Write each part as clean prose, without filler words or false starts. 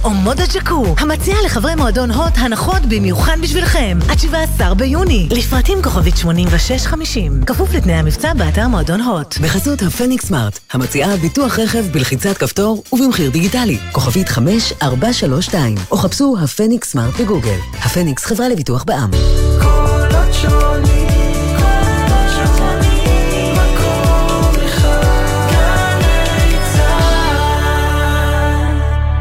או מודה ג'קו, המציע לחברי מועדון הוט הנחות במיוחד בשבילכם. עד 17 ביוני. לפרטים כוכבית 8650. כפוף לתנאי המבצע באתר מועדון הוט. בחסות הפניקס סמארט, המציעה ביטוח רכב בלחיצת כפתור ובמחיר דיגיטלי. כוכבית 5432. או חפשו הפניקס סמארט בגוגל. הפניקס חברה לביטוח בע"מ. קולות שונים, קולות שונים, מקום אחד, גלי צה"ל.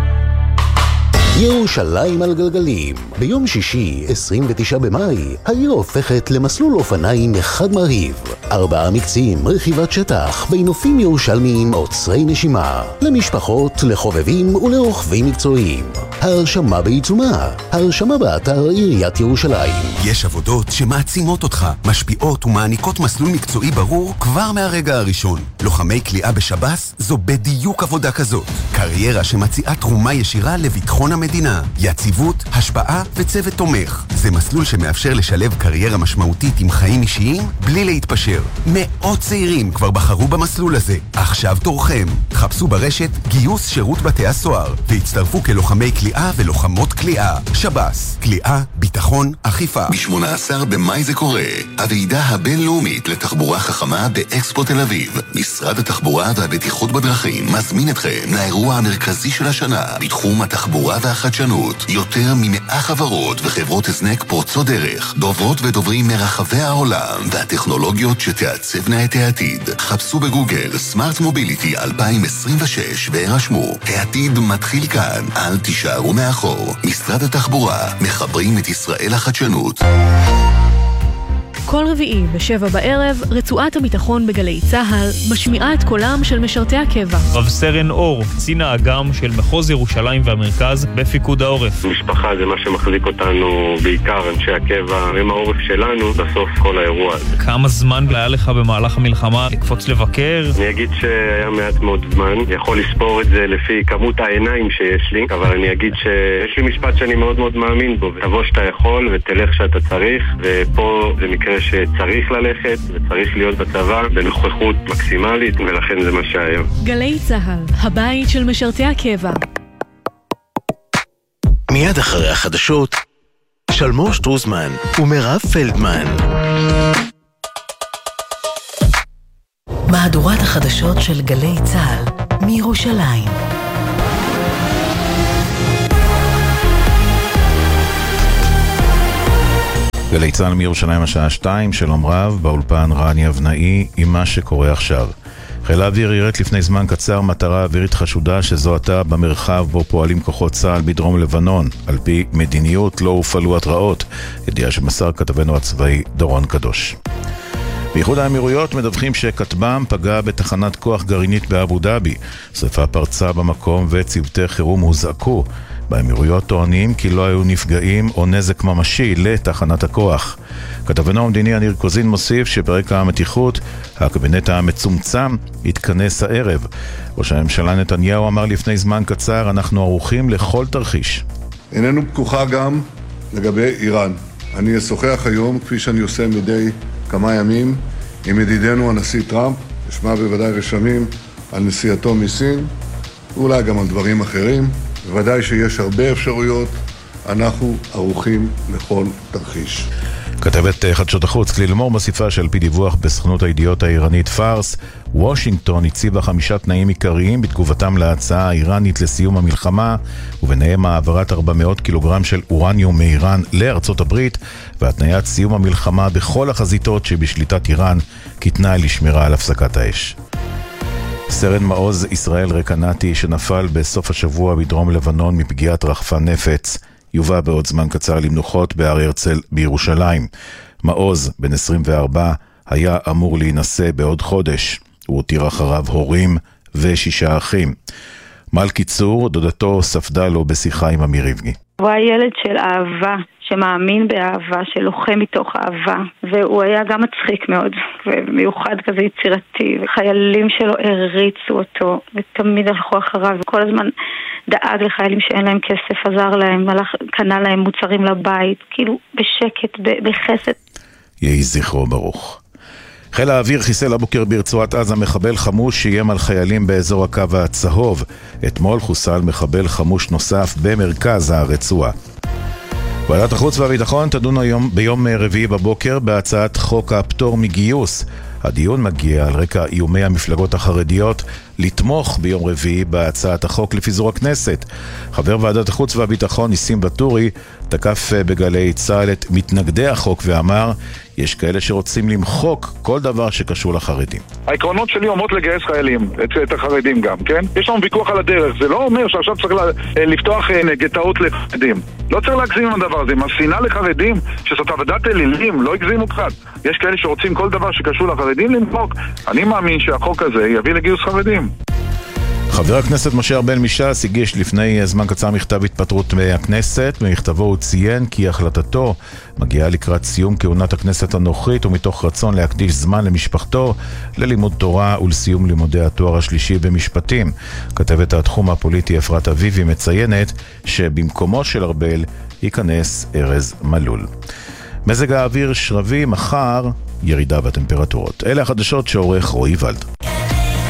ירושלים על גלגלים. ביום שישי, 29 במאי, העיר הופכת למסלול אופניים אחד מרהיב. 4 מקצים, רכיבת שטח, בנופים ירושלמיים עוצרי נשימה. למשפחות, לחובבים ולרוכבים מקצועיים. ההרשמה בעיצומה. ההרשמה באתר עיריית ירושלים. יש עבודות שמעצימות אותך, משפיעות ומעניקות מסלול מקצועי ברור כבר מהרגע הראשון. לוחמי כליאה בשב"ס זו בדיוק עבודה כזאת. קריירה שמציעה תרומה ישירה לביטחון המדינה, יציבות, השפעה וצוות תומך. זה מסלול שמאפשר לשלב קריירה משמעותית עם חיים אישיים בלי להתפשר. מאות צעירים כבר בחרו במסלול הזה. עכשיו תורכם. חפשו ברשת גיוס שירות בתי הסוהר והצטרפו כלוחמי כליאה ולוחמות כליאה. שב"ס, כליאה, ביטחון, אכיפה. ב-18 במאי זה קורה. הוועידה הבינלאומית לתחבורה חכמה באקספו תל אביב. משרד התחבורה והבטיחות בדרכים מזמין אתכם לאירוע המרכזי של השנה בתחום התחבורה והחדשנות. יותר מ100 חברות וחברות הזנק פורצות דרך, דוברות ודוברים מרחבי העולם והטכנולוגיות שתעצבנה את העתיד. חפשו בגוגל סמארט מוביליטי 2026 והרשמו. העתיד מתחיל כאן, אל תישארו מאחור. משרד התחבורה, מחברים את ישראל לחדשנות. כל רביעי ב7 בערב, רצועת הביטחון בגלי צהל משמיעה את קולם של משרתי הקבע. רב סרן אור, קצין האג"ם של מחוז ירושלים והמרכז בפיקוד העורף. משפחה זה מה שמחזיק אותנו, בעיקר אנשי הקבע, הם העורף שלנו בסוף כל האירוע הזה. כמה זמן היה לך במהלך המלחמה לקפוץ לבקר? אני אגיד שהיה מעט מאוד זמן, יכול לספור את זה לפי כמות העיניים שיש לי, אבל אני אגיד שיש לי משפט שאני מאוד מאוד מאמין בו, תבוא שאתה יכול ותלך שאתה צריך, ופה זה מקרה שצריך ללכת וצריך להיות בצבא בנוכחות מקסימלית, ולכן זה מה שהיה. גלי צהל, הבית של משרתי הקבע. מיד אחרי החדשות, שלמור שטרוזמן ומרב פלדמן. מהדורת החדשות של גלי צהל מירושלים. גלי צהל מירושלים השעה 2, שלום רב, באולפן רני אבנאי עם מה שקורה עכשיו. חיל האוויר ירט לפני זמן קצר מטרה אווירית חשודה שזוהתה במרחב בו פועלים כוחות צה"ל בדרום לבנון. על פי מדיניות לא הופעלו התראות, ידיעה שמסר כתבנו הצבאי דורון קדוש. באיחוד האמירויות מדווחים שכטב"ם פגע בתחנת כוח גרעינית באבו דאבי. שריפה פרצה במקום וצוותי חירום הוזעקו. באמירויות טוענים כי לא היו נפגעים או נזק ממשי לתחנת הכוח. כתבנו המדיני יניר קוזין מוסיף שברקע המתיחות הקבינט המצומצם יתכנס הערב. ראש הממשלה נתניהו אמר לפני זמן קצר, אנחנו ערוכים לכל תרחיש. איננו פתוחה גם לגבי איראן. אני אשוחח היום, כפי שאני עושה מדי כמה ימים, עם ידידנו הנשיא טראמפ, נשמע בוודאי רשמים על נסיעתו מסין, ואולי גם על דברים אחרים. בוודאי שיש הרבה אפשרויות, אנחנו ערוכים לכל תרחיש. כתבת חדשות החוץ כליל מור מוסיפה שעל פי דיווח בסוכנות הידיעות האיראנית פארס, וושינגטון הציבה 5 תנאים עיקריים בתגובתם להצעה האיראנית לסיום המלחמה, וביניהם העברת 400 קילוגרם של אורניום מאיראן לארצות הברית, והתניית סיום המלחמה בכל החזיתות שבשליטת איראן כתנאי לשמירה על הפסקת האש. סרן מעוז ישראל רקנתי שנפל בסוף השבוע בדרום לבנון מפגיעת רחפן נפץ יובא בעוד זמן קצר למנוחות בהר הרצל בירושלים. מעוז, בן 24, היה אמור להינשא בעוד חודש. הוא הותיר אחריו הורים ו6 אחים. מלכי צור, דודתו, ספדה לו בשיחה עם אמיר יבגני. הוא היה ילד של אהבה, שמאמין באהבה, שלוחם מתוך אהבה, והוא היה גם מצחיק מאוד, ומיוחד כזה יצירתי, וחיילים שלו הריצו אותו, ותמיד הלכו אחריו, וכל הזמן דאג לחיילים שאין להם כסף, עזר להם, קנה להם מוצרים לבית, כאילו בשקט, בחסד. יהי זכרו ברוך. חיל האוויר חיסל הבוקר ברצועת עזה מחבל חמוש שאיים על חיילים באזור הקו הצהוב. אתמול חוסל מחבל חמוש נוסף במרכז הרצועה. ועדת החוץ והביטחון תדון היום ביום רביעי בבוקר בהצעת חוק הפטור מגיוס. הדיון מגיע על רקע איומי המפלגות החרדיות לתמוך ביום רביעי בהצעת החוק לפיזור הכנסת. חבר ועדת החוץ והביטחון ניסים ואטורי תקף בגלי צה"ל את מתנגדי החוק ואמר, יש כאלה שרוצים למחוק כל דבר שקשור לחרדים. העקרונות שלי אומרות לגייס חיילים, את החרדים גם, כן? יש לנו ויכוח על הדרך, זה לא אומר שעכשיו צריך לפתוח גטאות לחרדים. לא צריך להגזים עם הדבר הזה, עם השנאה לחרדים, שזאת עבודת אלילים, לא הגזימו קצת. יש כאלה שרוצים כל דבר שקשור לחרדים למחוק. אני מאמין שהחוק הזה יביא לגיוס חרדים. חבר הכנסת משה ארבל מש"ס הגיש לפני זמן קצר מכתב התפטרות מהכנסת. במכתבו הוא ציין כי החלטתו מגיעה לקראת סיום כהונת הכנסת הנוכחית ומתוך רצון להקדיש זמן למשפחתו, ללימוד תורה ולסיום לימודי התואר השלישי במשפטים. כתבת התחום הפוליטי אפרת אביבי מציינת שבמקומו של ארבל ייכנס ארז מלול. מזג האוויר שרבי, מחר ירידה בטמפרטורות. אלה החדשות שעורך רועי ולד.